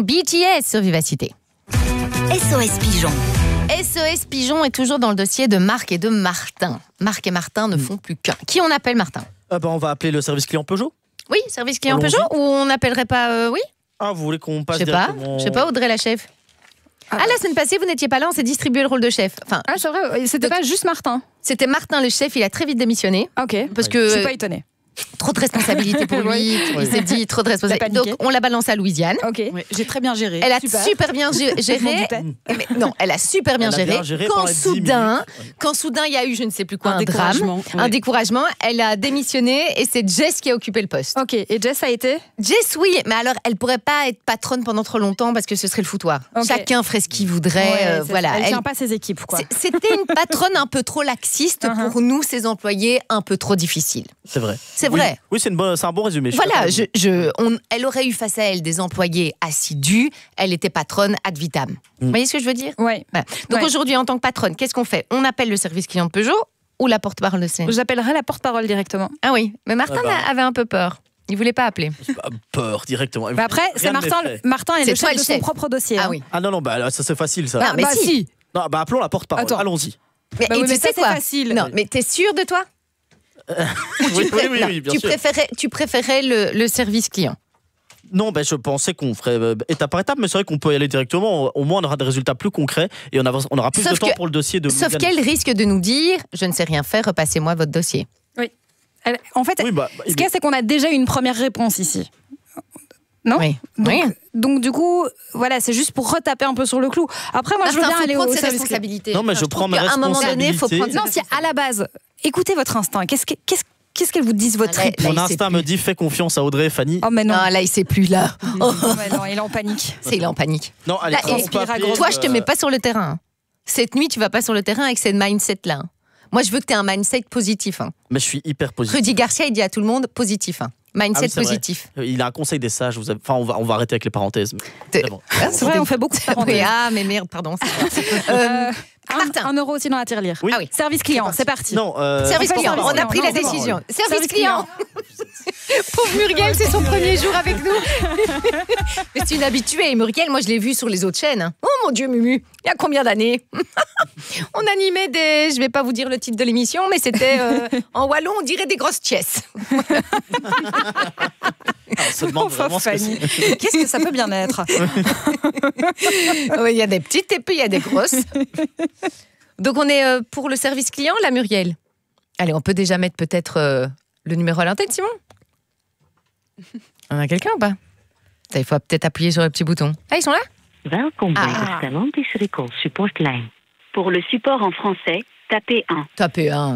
BTS sur Vivacité. SOS Pigeon. SOS Pigeon est toujours dans le dossier de Marc et de Martin. Marc et Martin ne font plus qu'un. Qui on appelle, Martin ? On va appeler le service client Peugeot. Oui, service client Allons-y. Peugeot, ou on n'appellerait pas oui ? Ah, vous voulez qu'on passe Je sais pas, directement Audrey la chef. La semaine passée, vous n'étiez pas là, on s'est distribué le rôle de chef. Enfin, Ah, c'est vrai, c'était pas juste Martin. c'était Martin le chef, il a très vite démissionné. Ok, Parce je que suis pas étonnée. trop de responsabilités pour lui. Oui. Il s'est dit trop de responsabilités. paniqué. Donc on l'a balancé à Louisiane. Ok. Ouais, j'ai très bien géré. Elle a Super. super bien géré. Mais non, elle a super bien Elle a géré. bien géré pendant les 10 Quand soudain il y a eu, je ne sais plus quoi, Un un drame, découragement, un ouais. découragement, elle a démissionné et c'est Jess qui a occupé le poste. Ok, et Jess a été Jess, oui, mais alors elle pourrait pas être patronne pendant trop longtemps parce que ce serait le foutoir. Ok. Chacun ferait ce qu'il voudrait. Ouais, voilà. Elle Elle- tient pas ses équipes, quoi. C'était une patronne un peu trop laxiste pour nous, ses employés, un peu trop difficile. C'est vrai. C'est Oui. vrai. Oui, c'est un bon résumé. je suis Voilà, d'accord. elle aurait eu face à elle des employés assidus, elle était patronne ad vitam. Vous voyez ce que je veux dire ? Ouais. Voilà. Donc Ouais. aujourd'hui, en tant que patronne, qu'est-ce qu'on fait ? On appelle le service client de Peugeot ou la porte-parole de CN ? J'appellerai la porte-parole directement. Ah oui, mais Martin Ah bah. avait un peu peur. Il voulait pas appeler. J'ai pas peur directement. Bah après, c'est Rien ne Martin. m'effraie. Martin est C'est le toi chef le de son chef. propre dossier. Ah hein. oui. Ah non, bah ça c'est facile ça. Non, mais si. Non, appelons la porte-parole. Attends. Allons-y. Mais, Bah et oui, tu mais ça, sais c'est quoi ? facile. Non, mais t'es sûr de toi ? Oui, Non, bien sûr. tu préférais le service client. Non, je pensais qu'on ferait étape par étape, mais c'est vrai qu'on peut y aller directement. Au moins, on aura des résultats plus concrets et on aura plus Sauf de temps que- pour le dossier de Sauf Louisiane. qu'elle risque de nous dire « Je ne sais rien faire, repassez-moi votre dossier En fait, Oui, ce qu'il y a, c'est qu'on a déjà une première réponse ici. Non ». Oui. Donc, Oui. donc, du coup, voilà, c'est juste pour retaper un peu sur le clou. Après, moi, je veux Martin, bien faut aller prendre au ses service client. responsabilités. Non, mais je prends mes À un moment donné, il faut responsabilités. prendre Non, si à la base, écoutez votre instinct. Qu'est-ce qu'elle vous dit, votre Là, réponse il Mon sait instinct plus. me dit fais confiance à Audrey et Fanny. Oh, mais non. Non, là, il sait plus, là. Oh. Ouais, non, il est en panique. Il est en panique. Non, allez, Là, on et peut appeler, toi, je te mets pas sur le terrain. Cette nuit, tu vas pas sur le terrain avec cette mindset-là. Moi, je veux que tu aies un mindset positif. Mais je suis hyper positif. Rudy Garcia, il dit à tout le monde positif. Mindset Ah oui, c'est vrai. positif. Il a un conseil des sages. Enfin, on va arrêter avec les parenthèses. T'es- C'est bon. C'est vrai, on fait beaucoup de parenthèses. Oui, ah, mais merde, pardon. Martin. 1 euro aussi dans la tirelire. Oui. Ah oui. Service client, c'est parti. Non, Service on fait client, service on a client. pris Non, la c'est bon. décision. Service Service client. Pauvre Muriel, c'est son premier jour avec nous. Mais c'est une habituée. Muriel, moi, je l'ai vue sur les autres chaînes. Oh mon Dieu, Mumu, il y a combien d'années On animait des... Je vais pas vous dire le titre de l'émission, mais c'était en wallon, on dirait des grosses chaises. on se demande Enfin, vraiment ce que Fanny. c'est. Qu'est-ce que ça peut bien être? Oui, il y a des petites et puis il y a des grosses. Donc, on est pour le service client, là, Muriel. Allez, on peut déjà mettre peut-être le numéro à l'antenne, Simon. On a quelqu'un ou pas? Ça, il faut peut-être appuyer sur le petit bouton. Ah, ils sont là? Welkom bij de Stellantis Recall Support Line. Pour le support en français, tapez 1. Tapez un.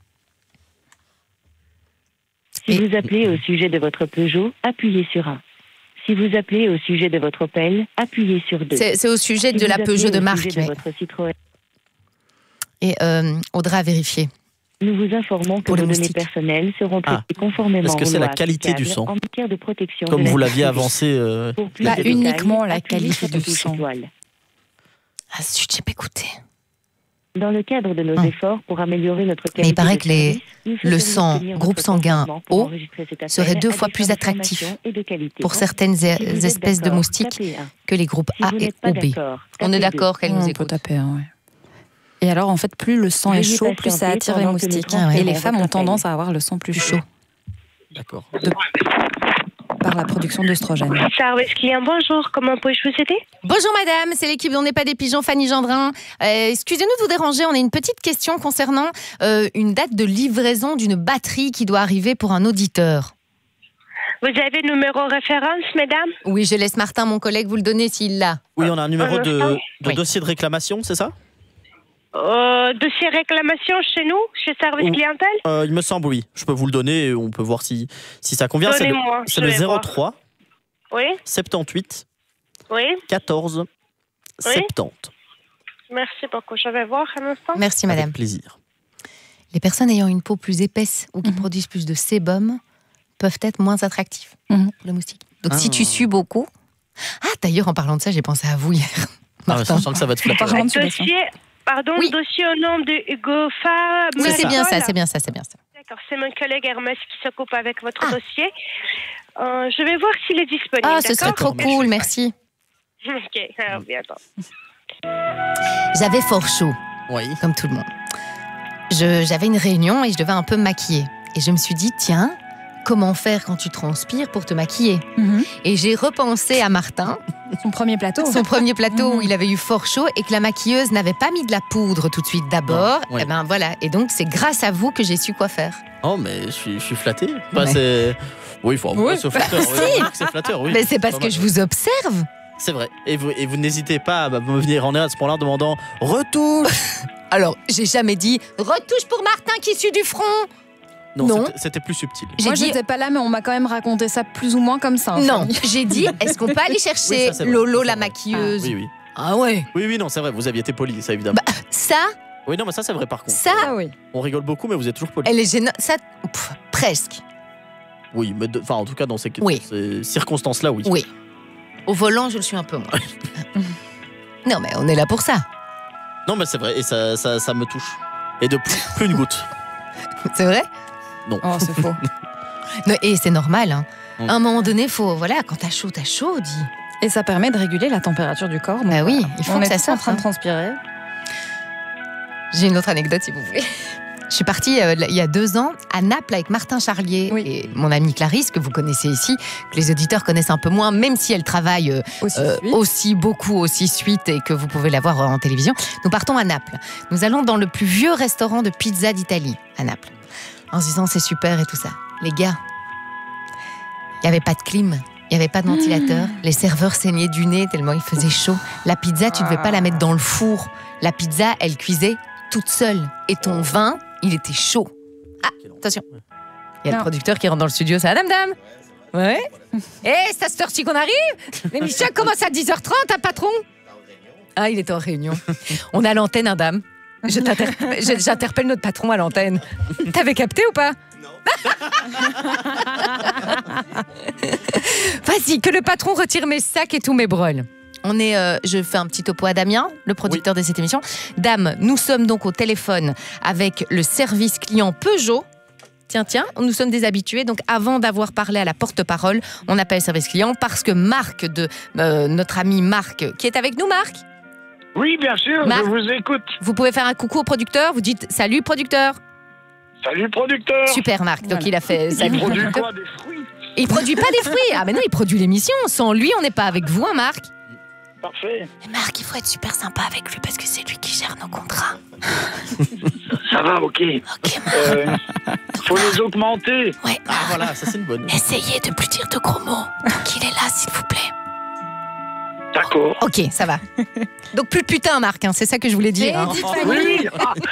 Si Et- vous appelez au sujet de votre Peugeot, appuyez sur 1. Si vous appelez au sujet de votre Opel, appuyez sur 2. C'est au sujet Si de vous la appelez Peugeot de au marque. sujet de Ouais. votre Citroën, Et Audrey a vérifié. nous vous informons que Pour les vos données moustiques. personnelles seront Ah. traitées conformément Est-ce que aux c'est la lois qualité du applicables sang en matière de protection Comme de vous la l'aviez vie avancé. Pour plus Pas de détails, uniquement la appuyez qualité sur la du touche sang. étoile. Ah, zut, j'ai pas écouté. Dans le cadre de nos Ah. efforts pour améliorer notre qualité Mais il paraît de que les- service, nous le souhaiterions sang obtenir groupe votre sanguin consentement pour O enregistrer cet appel serait 2 à fois des plus fins attractif d'information et de qualité. pour certaines Si vous êtes espèces de d'accord, moustiques tapez 1. que les groupes Si A vous et n'êtes pas ou B. d'accord, On est tapez d'accord qu'elle nous On peut écoute. taper, ouais. Et alors, en fait, plus le sang est Veuillez chaud, plus ça patienter attire les pendant que nous moustiques. transférons Et les votre femmes ont appel. tendance à avoir le sang plus chaud D'accord. par la production d'œstrogène. Service client, bonjour. Comment puis-je vous aider? Bonjour madame, c'est l'équipe d'On n'est pas des pigeons, Fanny Gendrin. Excusez-nous de vous déranger, on a une petite question concernant une date de livraison d'une batterie qui doit arriver pour un auditeur. Vous avez le numéro référence, mesdames? Oui, je laisse Martin, mon collègue, vous le donner s'il l'a. Oui, on a un numéro de Oui. dossier de réclamation, c'est ça? Dossier réclamation chez nous, chez Service Ou- clientèle? Il me semble, oui. Je peux vous le donner et on peut voir si ça convient. Donnez-moi, C'est je le vais voir. 03 Oui, 78 oui. 14 70. Merci beaucoup. Je vais voir un instant. Merci madame. Avec plaisir. Les personnes ayant une peau plus épaisse ou qui produisent plus de sébum peuvent être moins attractives Mhm. pour le moustique. Donc si tu sues beaucoup... Ah d'ailleurs, en parlant de ça, j'ai pensé à vous hier. Ah, je Martin. sens que ça va te flatter. Par contre, Sébastien. Dossier, pardon, Oui. dossier au nom de Hugo Fa. Oui, c'est bien ça, Marisol. c'est bien ça, c'est bien ça. D'accord, c'est mon collègue Hermès qui s'occupe avec votre dossier. Je vais voir s'il est disponible. Ah, ce serait d'accord? trop cool, merci. Ok, alors bien, attends. J'avais fort chaud, Oui. comme tout le monde. J'avais une réunion et je devais un peu me maquiller. Et je me suis dit, tiens, comment faire quand tu transpires pour te maquiller? Et j'ai repensé à Martin, Son premier plateau. son premier plateau où il avait eu fort chaud et que la maquilleuse n'avait pas mis de la poudre tout de suite d'abord. Non, oui. Et ben voilà. Et donc, c'est grâce à vous que j'ai su quoi faire. Oh, mais je suis flatté. Bah, Ouais. c'est... Oui, il faut avouer, Oui. c'est flatteur. Bah, Oui, si. on dit que c'est flatteur, oui. Mais c'est parce Pas que mal. je vous observe. C'est vrai. Et vous n'hésitez pas à me venir en air à ce moment-là en demandant retouche. Alors, j'ai jamais dit retouche pour Martin qui suit du front. Non. C'était plus subtil. J'ai Moi, dit j'étais pas là, mais on m'a quand même raconté ça plus ou moins comme ça. en non. famille. J'ai dit est-ce qu'on peut aller chercher Oui, ça, c'est vrai. Lolo Ça, la c'est vrai. maquilleuse? Oui, oui. Ah ouais. Oui, non, c'est vrai, vous aviez été poli, ça évidemment. Ça, Oui, non, mais ça c'est vrai par contre. ça, Ah oui. On rigole beaucoup, mais vous êtes toujours poli. elle est gênante. Ça, presque. Oui, mais enfin, en tout cas, dans ces Oui. circonstances-là, oui. Oui. Au volant, je le suis un peu moins. Non, mais on est là pour ça. Non, mais c'est vrai, et ça me touche. Et de plus une goutte. C'est vrai? Non. Oh, c'est faux. Non, et c'est normal. Hein. Mm. À un moment donné, faut voilà, quand t'as chaud, dis. Et ça permet de réguler la température du corps. donc Bah oui, voilà. il faut on que est ça tous en sorte, train de hein. transpirer. J'ai une autre anecdote si vous voulez. Je suis partie il y a 2 ans à Naples avec Martin Charlier Oui. et mon amie Clarisse, que vous connaissez ici, que les auditeurs connaissent un peu moins, même si elle travaille Aussi suite. aussi suite et que vous pouvez la voir en télévision. Nous partons à Naples. Nous allons dans le plus vieux restaurant de pizza d'Italie, à Naples. En se disant c'est super et tout ça. Les gars, il n'y avait pas de clim. Il n'y avait pas de ventilateur. Les serveurs saignaient du nez tellement il faisait chaud. La pizza, tu ne devais pas la mettre dans le four. La pizza, elle cuisait toute seule. Et ton vin, il était chaud. Ah, attention. Il y a Non. le producteur qui rentre dans le studio. Ça va, dame? Ouais. Eh, c'est à cette heure-ci qu'on arrive? L'émission commence à 10h30, hein, patron? Ah, il était en réunion. On a l'antenne, hein, dame. J'interpelle notre patron à l'antenne. T'avais capté ou pas? Vas-y, que le patron retire mes sacs et tous mes brols. Je fais un petit topo à Damien, le producteur de cette émission. Dame, nous sommes donc au téléphone avec le service client Peugeot. Tiens, nous sommes des habitués. Donc, avant d'avoir parlé à la porte-parole, on appelle le service client parce que Marc, notre ami Marc, qui est avec nous, Marc, Oui, bien sûr, Marc. je vous écoute. vous pouvez faire un coucou au producteur. Vous dites salut, producteur. Salut, producteur. Super, Marc. Donc, Voilà. il a fait Il salut. produit producteur. quoi, des fruits? Il produit pas des fruits. Ah, mais non, il produit l'émission. Sans lui, on n'est pas avec vous, hein, Marc. Parfait. Et Marc, il faut être super sympa avec lui parce que c'est lui qui gère nos contrats. Ça va, ok. Ok, Marc. Faut les augmenter. Ouais, Ah, voilà, ça c'est une bonne. essayez de plus dire de gros mots. Donc, il est là, s'il vous plaît. D'accord. Ok, ça va. Donc, plus de putain, Marc. Hein, c'est ça que je voulais dire. hein. Oui,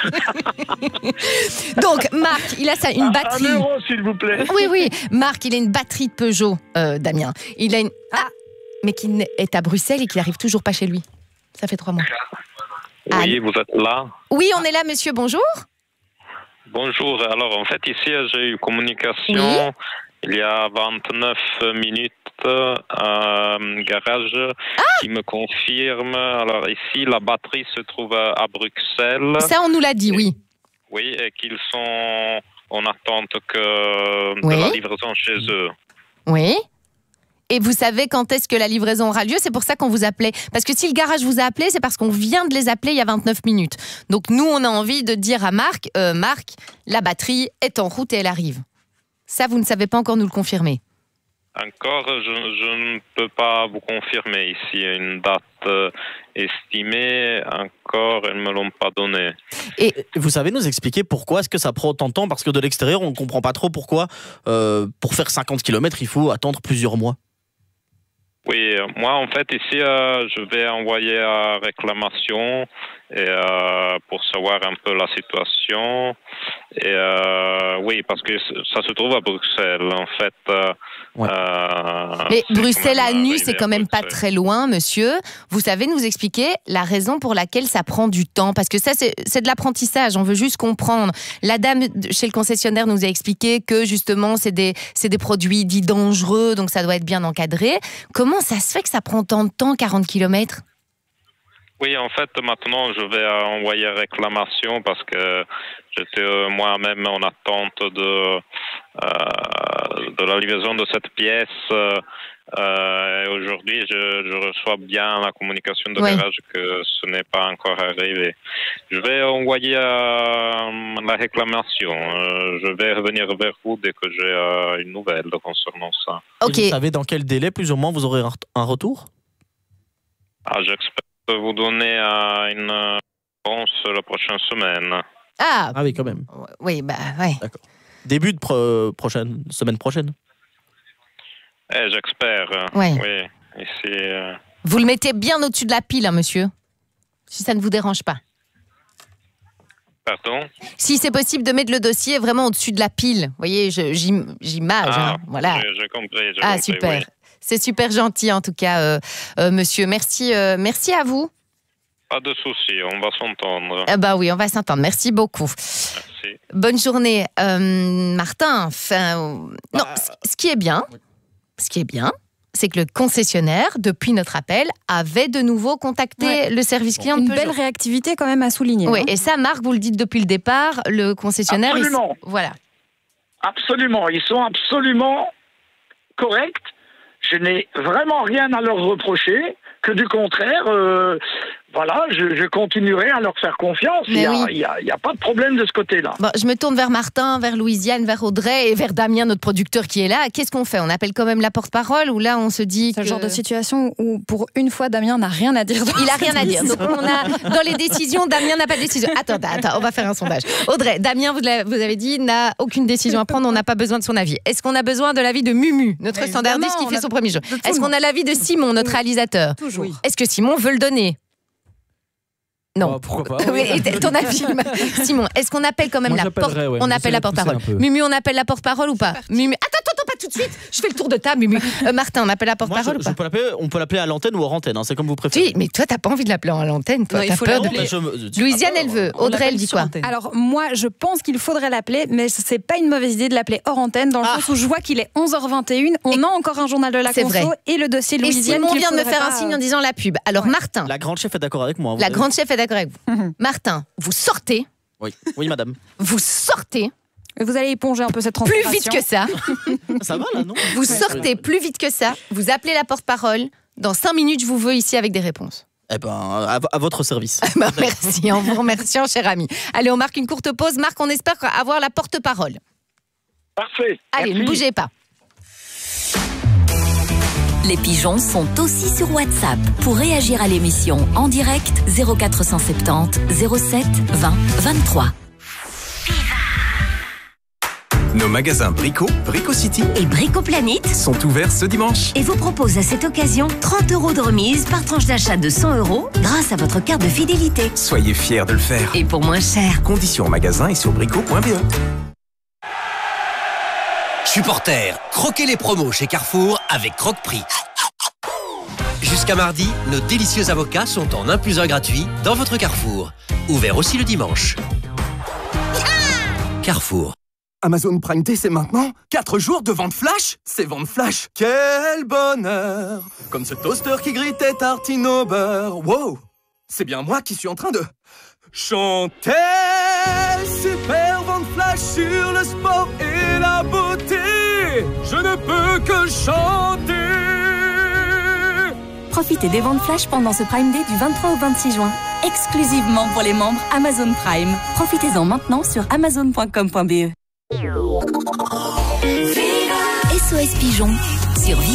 Donc, Marc, il a une batterie. €1, s'il vous plaît. Oui. Marc, il a une batterie de Peugeot, Damien. Il a une. Ah, mais qui est à Bruxelles et qui n'arrive toujours pas chez lui. Ça fait 3 mois. Oui, vous êtes là. Oui, on est là, monsieur. Bonjour. Bonjour. Alors, en fait, ici, j'ai eu communication Oui. il y a 29 minutes à un garage qui me confirme. Alors, ici, la batterie se trouve à Bruxelles. Ça, on nous l'a dit, oui. Oui, et qu'ils sont en attente que Oui. de la livraison chez eux. Oui. Et vous savez quand est-ce que la livraison aura lieu? C'est pour ça qu'on vous appelait. Parce que si le garage vous a appelé, c'est parce qu'on vient de les appeler il y a 29 minutes. Donc nous, on a envie de dire à Marc, Marc, la batterie est en route et elle arrive. Ça, vous ne savez pas encore nous le confirmer. Encore, je ne peux pas vous confirmer ici une date estimée. Encore, ils ne me l'ont pas donnée. Et vous savez nous expliquer pourquoi est-ce que ça prend autant de temps? Parce que de l'extérieur, on ne comprend pas trop pourquoi, pour faire 50 km, il faut attendre plusieurs mois. Oui, moi en fait ici je vais envoyer à réclamation et pour savoir un peu la situation. Et oui, parce que ça se trouve à Bruxelles en fait. Ouais. Mais c'est Bruxelles quand à même nu, arrivé c'est à quand même pas Bruxelles. très loin, monsieur. Vous savez nous expliquer la raison pour laquelle ça prend du temps? Parce que ça, c'est de l'apprentissage. On veut juste comprendre. La dame chez le concessionnaire nous a expliqué que justement, c'est des produits dits dangereux, donc ça doit être bien encadré. Comment ça se fait que ça prend tant de temps, 40 km? Oui, en fait, maintenant, je vais envoyer réclamation parce que j'étais moi-même en attente de la livraison de cette pièce Aujourd'hui, je reçois bien la communication de Oui. garage que ce n'est pas encore arrivé. Je vais envoyer la réclamation. Je vais revenir vers vous dès que j'ai une nouvelle concernant ça. Ok. Et vous savez dans quel délai, plus ou moins, vous aurez un retour? J'espère vous donner une réponse la prochaine semaine. Ah, Ah oui, quand même. oui, bah ouais. Début de semaine prochaine. J'espère. Ouais. Oui. Ici, Vous le mettez bien au-dessus de la pile, hein, monsieur. Si ça ne vous dérange pas. pardon. Si c'est possible de mettre le dossier vraiment au-dessus de la pile. Vous voyez, j'image. Hein, voilà. J'ai compris. J'ai Ah, compris, super. oui. C'est super gentil, en tout cas, monsieur. Merci à vous. Pas de souci, on va s'entendre. Ah bah oui, on va s'entendre. Merci beaucoup. Merci. Bonne journée. Martin, non, ce qui est bien, c'est que le concessionnaire, depuis notre appel, avait de nouveau contacté le service client de Une Peugeot. belle réactivité quand même à souligner. Oui, hein. et ça, Marc, vous le dites depuis le départ, le concessionnaire... Absolument. Voilà. Absolument, ils sont absolument corrects. Je n'ai vraiment rien à leur reprocher, que du contraire, voilà, je continuerai à leur faire confiance. Il Mais n'y a pas de problème de ce côté-là. Bon, je me tourne vers Martin, vers Louisiane, vers Audrey et vers Damien, notre producteur qui est là. Qu'est-ce qu'on fait? On appelle quand même la porte-parole ou là on se dit C'est que... le genre de situation où, pour une fois, Damien n'a rien à dire. Il a rien à dire. Donc on a dans les décisions, Damien n'a pas de décision. Attends, on va faire un sondage. Audrey, Damien, vous avez dit, n'a aucune décision à prendre. On n'a pas besoin de son avis. Est-ce qu'on a besoin de l'avis de Mumu, notre Mais standardiste qui évidemment, fait on son a premier jeu? de tout Est-ce le qu'on a l'avis de Simon, notre réalisateur? Toujours. Est-ce que Simon veut le donner? Non. Bah, pourquoi pas? Oui, et ton avis, Simon, est-ce qu'on appelle quand même Moi, la porte j'appellerais, ouais. On J'essaie appelle de la pousser porte-parole. un peu. Mumu, on appelle la porte-parole ou pas? Mumu, attends, pas tout de suite. Je fais le tour de table, Mumu. Martin, on appelle la Moi, porte-parole ou pas? on peut l'appeler à l'antenne ou hors antenne, hein, c'est comme vous préférez. Si, mais toi, t'as pas envie de l'appeler à l'antenne. Toi, Non, il t'as faut peur de... l'appeler. Louisiane, elle veut. Audrey, elle dit quoi? Alors moi, je pense qu'il faudrait l'appeler, mais c'est pas une mauvaise idée de l'appeler hors antenne, dans le sens où je vois qu'il est 11h21, on a encore un journal de la C'est conso vrai. et le dossier de Et Louisiane. Simon qu'il vient de me faudrait faire un pas, signe en disant la pub. Alors, Martin, La grande chef est d'accord avec moi. vous la savez. grande chef est d'accord avec vous. Martin, vous sortez, Oui, madame. Vous allez éponger un peu cette plus transpiration. vite que ça. Ça va là, non? Vous sortez plus vite que ça. Vous appelez la porte-parole. Dans 5 minutes, je vous veux ici avec des réponses. Eh ben, à votre service. Bah, merci, en vous remerciant, cher ami. Allez, on marque une courte pause. Marc, on espère avoir la porte-parole. Parfait. Allez, ne Merci. bougez pas. Les pigeons sont aussi sur WhatsApp. Pour réagir à l'émission en direct, 0470 07 20 23. Nos magasins Brico, Brico City Et Bricoplanet sont ouverts ce dimanche. et vous propose à cette occasion 30 € de remise par tranche d'achat de 100 € grâce à votre carte de fidélité. Soyez fiers de le faire. Et pour moins cher. Conditions en magasin et sur brico.be. Supporters, croquez les promos chez Carrefour avec Croque-Prix. Jusqu'à mardi, nos délicieux avocats sont en 1 + 1 gratuit dans votre Carrefour. Ouvert aussi le dimanche. Carrefour. Amazon Prime Day, c'est maintenant 4 jours de vente flash. C'est vente flash. Quel bonheur. Comme ce toaster qui grille tes tartines au beurre. Wow. C'est bien moi qui suis en train de chanter. Super vente flash sur le sport et la beauté. Je ne peux que chanter. Profitez des ventes flash pendant ce Prime Day du 23 au 26 juin. Exclusivement pour les membres Amazon Prime. Profitez-en maintenant sur amazon.com.be. SOS Pigeon sur Viva.